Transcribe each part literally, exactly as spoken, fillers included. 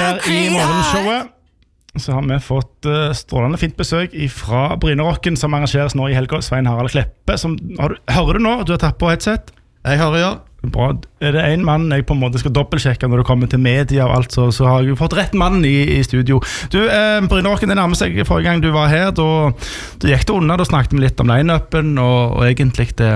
her i morgenshowet så har vi fått uh, strålende fint besøk fra Brynerocken som arrangeres nå i helga. Svein Harald Kleppe som, har du, hører du nå? Du har tatt på headset? Jeg hører, ja. Bra. Er det en mann jeg på en måte skal dobbeltsjekke når det kommer til media og alt, så, så har jeg fått rett mann i, i studio. Du, eh, Brynerocken, det nærmer seg forrige gang du var her, da, da gikk det unna, da snakket vi litt om line-upen og, og egentlig det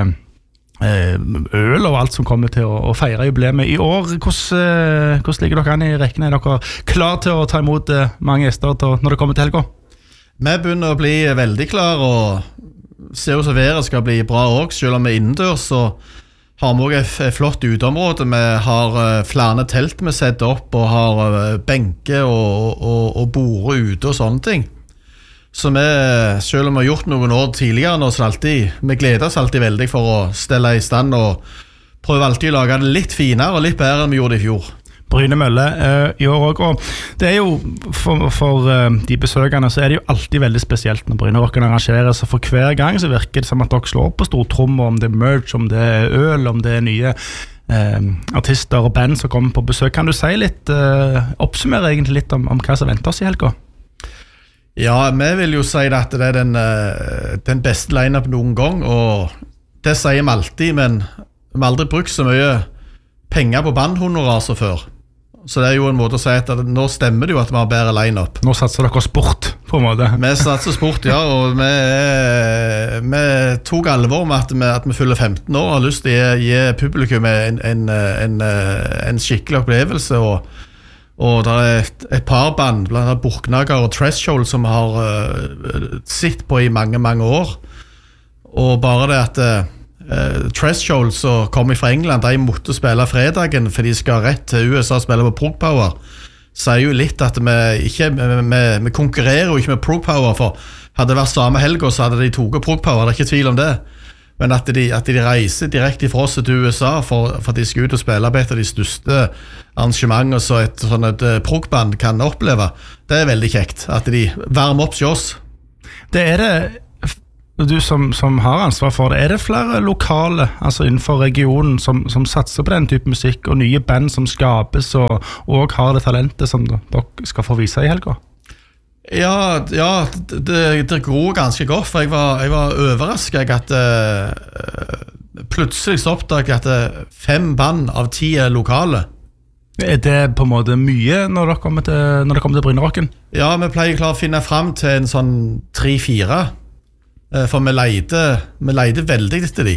øl og alt som kommer til å, å feire jubileet i år. Hvordan, hvordan ligger dere an i rekkene? Er dere klar til å ta imot mange gjester til, når det kommer til helga? Vi begynner å bli veldig klar og ser ut som været skal bli bra også. Selv om vi er innendørs så har vi også et flott uteområde. Vi har flere telt vi setter opp og har benker og, og, og bord ute og sånne ting. Så vi, selv om vi har gjort noen år tidligere nå, så alltid, vi gleder oss alltid veldig for å stelle i stand og prøve alltid å lage det litt finere og litt bedre enn vi gjorde i fjor. Bryne Mølle uh, i år også, og det er jo for, for uh, de besøkende så er det jo alltid veldig spesielt når Brynerocken arrangerer, så for hver gang så virker det som at dere slår på stortromme, om det er merch, om det er øl, om det er nye uh, artister og band som kommer på besøk. Kan du si litt, uh, oppsummere egentlig litt om, om hva som venter oss i helga? Ja, vi vil jo si at det er den, den beste line-up noen gang, og det sier vi alltid, men vi har aldri brukt så mye penger på bandhonorar som før. Så det er jo en måte å si at nå stemmer det jo at vi har bedre line-up. Nå satser dere sport, på en måte. Vi satser sport, ja, og vi, vi tok alvor med at vi, at vi fyller femten år og har lyst til å gi, gi publikum en, en, en, en skikkelig opplevelse, og Og det er et, et par band, blant annet Borknagar og Threshold, som har uh, sitt på i mange, mange år. Og bare det at uh, Threshold, som kommer fra England, de måtte spille fredagen, for de skal rett til U S A og spille på Prog Power. Sier jo litt at vi, ikke, vi, vi konkurrerer jo ikke med Prog Power, for hadde det vært samme helg, så hadde de toget Prog Power, det er ikke tvil om det. Men at de, at de reiser direkte fra oss til U S A for, for at de skal ut og spille på et av de største arrangementer så et, sånn et prog-band kan oppleve, det er veldig kjekt at de varmer opp til oss. Det er det, du som, som har ansvar for det, er det flere lokale, altså innenfor regionen som, som satser på den type musikk og nye band som skapes og, og har det talentet som dere skal få vise i helga? Ja, ja det, det går ganske godt, for jeg var, jeg var overrasket at uh, plutselig så oppdaget jeg at fem band av ti er lokale. Er det på en måte mye når det kommer til, når det kommer til Brynerocken? Ja, vi pleier klart å finne frem til en sånn tre-fire, uh, for vi leide, vi leide veldig etter de.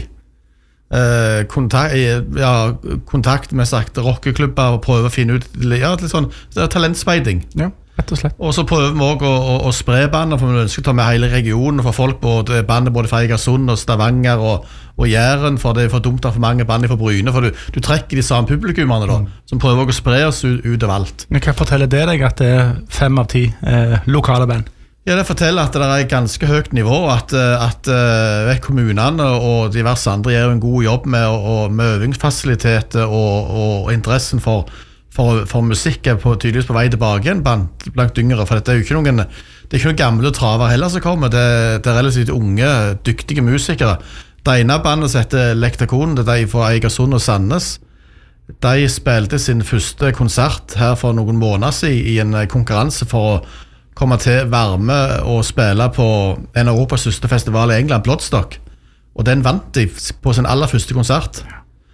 Uh, kontakt, ja, kontakt med sagt rockeklubber og prøve å finne ut ja, litt sånn, det er talentspeiding. Ja. Rett og slett. Og så prøver vi også å, å, å spre bandet, for vi ønsker å ta med hele regionen, for folk både, bandet både fra Egersund og Stavanger og, og Jæren, for det er for dumt av for mange band fra Bryne, for du, du trekker de samme publikummerne da, mm. som prøver å spre oss ut, ut av alt. Men hva forteller det deg at det er fem av ti eh, lokale band? Ja, det forteller at det er et ganske høyt nivå, at, at uh, kommunene og diverse andre gjør en god jobb med, og, med øvingsfasiliteter og, og interessen for For, for musikk er på, tydeligvis på vei tilbake igjen blant, blant yngre, for dette er jo ikke noen, det er ikke noen gamle traver heller som kommer, det, det er relativt unge, dyktige musikere. Det ene bandet som heter Lektakon, det er de fra Egersund og Sandnes. De spilte sin første konsert her for noen måneder siden i en konkurranse for å komme til varme og spille på en av Europas største festival i England, Bloodstock. Og den vant de på sin aller første konsert.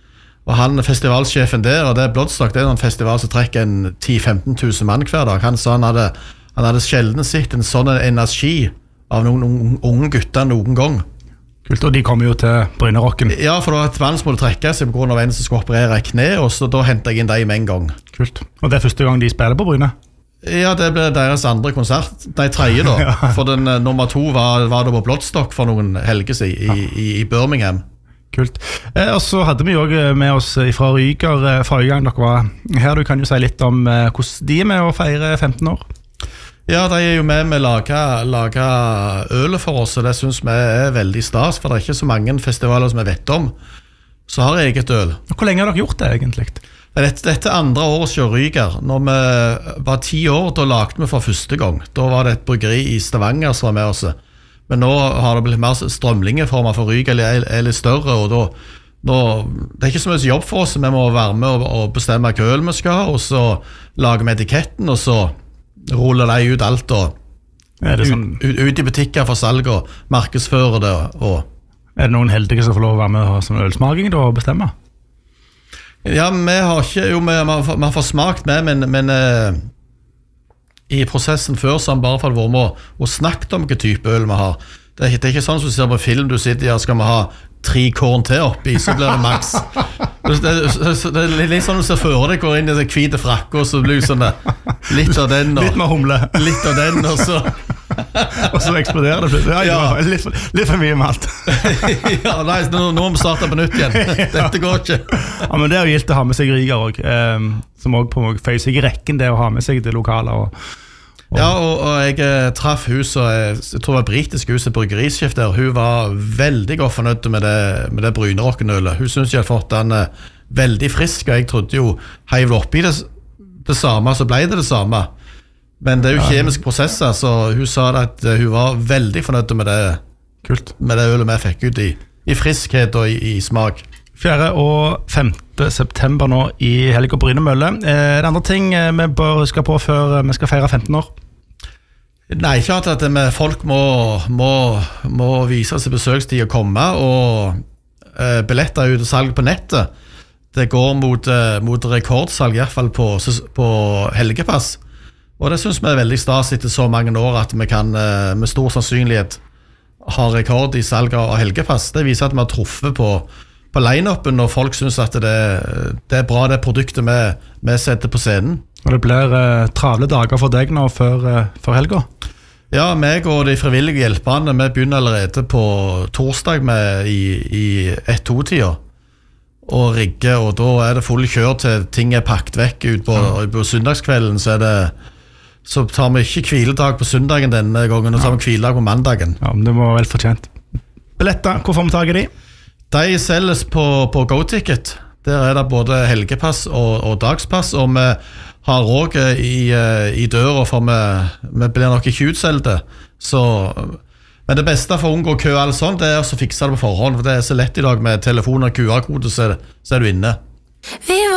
Og han festivalsjefen der, og det er Bloodstock, det er en festival som trekker en ti til femten tusen mann hver dag. Han sa han hadde, han hadde sjelden sett en sånn energi av noen unge gutter noen gang. Kult, og de kommer jo til Brynerocken. Ja, for det var et vann som måtte trekke seg på grunn av en som skulle operere i kne, og så da hentet jeg inn dem med en gang. Kult, og det er første gang de spiller på Bryne? Ja, det ble deres andre konsert, de tredje da. Ja. For den uh, nummer to var, var det på Bloodstock for noen helger siden i, ja. i, i Birmingham. Kult. Eh, og så hadde vi jo med oss fra Ryger eh, forrige gang dere var her. Du kan jo si litt om eh, hvordan de er med å feire femten år. Ja, de er jo med med å lage, lage ølet for oss, og det synes vi er veldig stas, for det er ikke så mange festivaler som vi vet om, så har jeg eget øl. Hvor lenge har dere gjort det egentlig? Dette, dette andre året siden Ryger. Når vi var ti år, da lagde vi for første gang. Da var det et bryggeri i Stavanger som var med oss. Men nå har det blitt mer strømlingeformer for Ryger, eller er litt større, og da nå, det er ikke så mye jobb for oss, vi må være med og, og bestemme hva øl vi skal ha, og så lager vi etiketten, og så ruller de ut alt, og Er det sånn, ut, ut, ut i butikker for salg, og markedsfører det, og er det noen heldige som får lov å være med og ha sånn ølsmaking da, og bestemme? ja, vi har ikke, jo, vi, vi har fått smakt med, men, men eh, i prosessen før så har vi bare fått vært med og, og snakket om hvilken type øl vi har. Det er, det er ikke sånn som du ser på film, du sitter her, skal vi ha tre korn til oppi, så blir det maks. Det, det, det er litt sånn du ser før deg, går inn i det hvite frakke, og så blir det sånn litt av den, og Litt med humle. litt av den, og så Og så eksploderer det plutselig. Ja, ja. Ja. Litt, for, litt for mye med alt. ja, nei, nå, nå må vi starte på nytt igjen. Dette går ikke. Ja, men det er jo gildt å ha med seg Riger også, eh, som også på føyer seg i rekken, det å ha med seg det lokale. Og, og Ja, og, og jeg eh, traff hus, og jeg, jeg tror det var britisk hus, et bryggerisjef der. Hun var veldig godt fornøyd med det, med det brynerokkenølet. Hun syntes jeg hadde fått den eh, veldig frisk, og jeg trodde jo, heiv det oppi det, det samme, så ble det det samme. Men det er jo kjemiske prosesser, så hun sa det at eh, hun var veldig fornøyd med det, kult. med det ølet vi fikk ut i, i friskhet og i, i smak. fjerde og femte september nå i Helg og Bryne Mølle. Eh, er det andre ting eh, vi bør huske på før vi skal feire femten år? Nei, ikke annet at det folk må, må, må vise seg besøkstid og komme, og eh, billetter ut og salg på nettet. Det går mot, eh, mot rekordsalg, i hvert fall på, på helgepass. Og det synes vi er veldig stas etter så mange år at vi kan eh, med stor sannsynlighet ha rekord i salg av helgepass. Det viser at vi har truffet på, på line-upen, og folk synes at det, det er bra, det produktet vi, vi setter på scenen. Og det blir eh, travle dager for deg nå før, eh, før helga? Ja, meg og de frivillige hjelperne, vi begynner allerede på torsdag med i, i ett-to-tida og rigge, og da er det full kjør til ting er pakket vekk ut på, ja. På søndagskvelden, så er det så tar vi ikke hviledag på søndagen denne gangen, og tar vi hviledag på mandagen. Ja, men det var vel fortjent. Billetter, hvor får vi tag i de? De selges på, på GoTicket. Der er det både helgepass og, og dagspass, og vi har også i, i døra, for vi, vi blir nok ikke utselte. Så, men det beste for å unngå kø og alt sånt, det er å fikse det på forhånd, for det er så lett i dag med telefon og Q R-kode, så, så er du inne. Vi